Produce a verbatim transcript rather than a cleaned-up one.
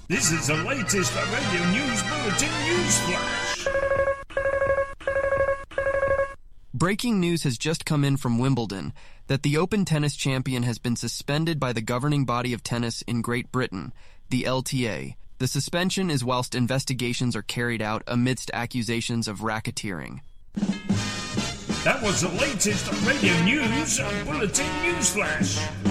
This is the latest Radio News Bulletin News Flash. Breaking news has just come in from Wimbledon that the Open tennis champion has been suspended by the governing body of tennis in Great Britain, the L T A. The suspension is whilst investigations are carried out amidst accusations of racketeering. That was the latest Radio News Bulletin News Flash.